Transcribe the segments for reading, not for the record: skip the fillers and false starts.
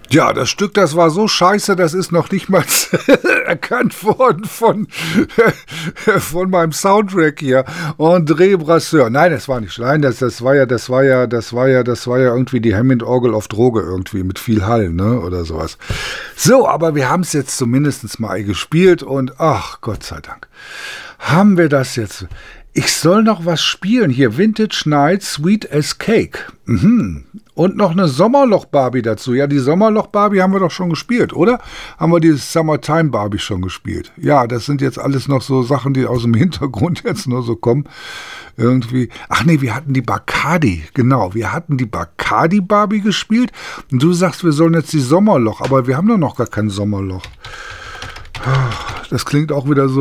Ja, das Stück, das war so scheiße, das ist noch nicht mal erkannt worden von meinem Soundtrack hier. André Brasseur. Nein, das war nicht. Nein, das war ja irgendwie die Hammond-Orgel auf Droge irgendwie mit viel Hall, ne, oder sowas. So, aber wir haben es jetzt zumindest mal gespielt und ach, Gott sei Dank. Haben wir das jetzt? Ich soll noch was spielen hier. Vintage Night, Sweet as Cake. Und noch eine Sommerloch-Barbie dazu. Ja, die Sommerloch-Barbie haben wir doch schon gespielt, oder? Haben wir die Summertime-Barbie schon gespielt? Ja, das sind jetzt alles noch so Sachen, die aus dem Hintergrund jetzt nur so kommen. Irgendwie. Ach nee, wir hatten die Bacardi. Genau, wir hatten die Bacardi-Barbie gespielt. Und du sagst, wir sollen jetzt die Sommerloch. Aber wir haben doch noch gar kein Sommerloch. Das klingt auch wieder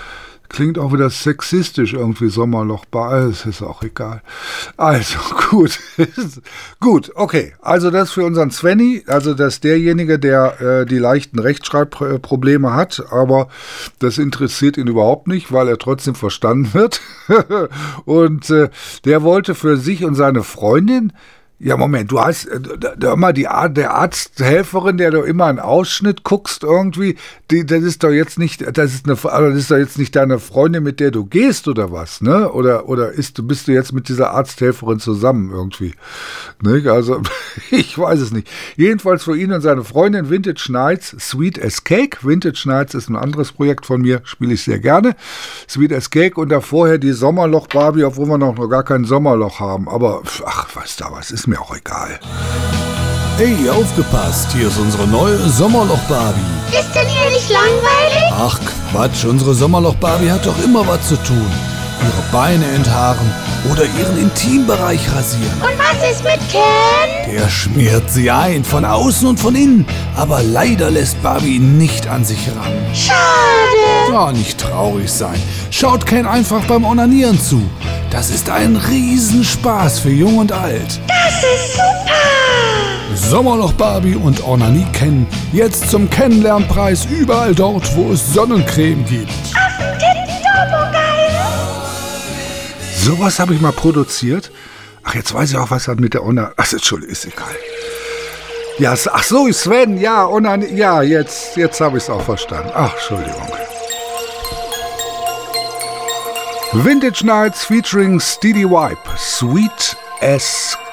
sexistisch irgendwie, Sommerloch, es ist auch egal. Also, gut. Gut, okay. Also das für unseren Svenny, also das ist derjenige, der die leichten Rechtschreibprobleme hat, aber das interessiert ihn überhaupt nicht, weil er trotzdem verstanden wird. Und der wollte für sich und seine Freundin. Ja, Moment, du hast immer der Arzthelferin, der du immer einen Ausschnitt guckst irgendwie, das ist doch jetzt nicht deine Freundin, mit der du gehst oder was, ne? Oder bist du jetzt mit dieser Arzthelferin zusammen irgendwie? Ne? Also, ich weiß es nicht. Jedenfalls für ihn und seine Freundin Vintage Nights, Sweet as Cake. Vintage Nights ist ein anderes Projekt von mir, spiele ich sehr gerne. Sweet as Cake und da vorher die Sommerloch-Barbie, obwohl wir noch gar kein Sommerloch haben. Aber, ach, weißt du was, ist mir auch egal. Hey, aufgepasst, hier ist unsere neue Sommerloch-Barbie. Ist denn hier nicht langweilig? Ach Quatsch, unsere Sommerloch-Barbie hat doch immer was zu tun. Ihre Beine enthaaren oder ihren Intimbereich rasieren. Und was ist mit Ken? Der schmiert sie ein, von außen und von innen. Aber leider lässt Barbie ihn nicht an sich ran. Schade. Ja, nicht traurig sein. Schaut Ken einfach beim Onanieren zu. Das ist ein Riesenspaß für Jung und Alt. Das ist super. Sommerloch Barbie und Onanie Ken. Jetzt zum Kennenlernpreis überall dort, wo es Sonnencreme gibt. Auf dem Titten-Turbo, geil. Sowas habe ich mal produziert. Ach, jetzt weiß ich auch, was hat mit der Onanie. Ach, Entschuldigung, ist egal. Ja, ach so, Sven, ja, Onanie. Ja, jetzt habe ich es auch verstanden. Ach, Entschuldigung. Vintage Nights featuring Steely Wipe, Sweet as